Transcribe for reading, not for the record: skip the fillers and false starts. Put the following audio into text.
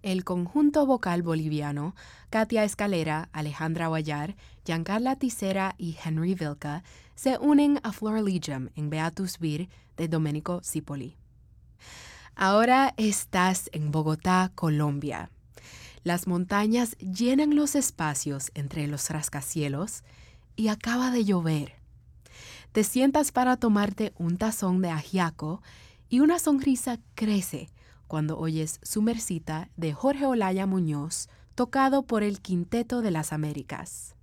El conjunto vocal boliviano, Katia Escalera, Alejandra Guayar, Giancarla Tisera y Henry Vilca, se unen a Florilegium en Beatus Vir de Domenico Cipoli. Ahora estás en Bogotá, Colombia. Las montañas llenan los espacios entre los rascacielos y acaba de llover. Te sientas para tomarte un tazón de ajiaco y una sonrisa crece cuando oyes Sumercita de Jorge Olaya Muñoz, tocado por el Quinteto de las Américas.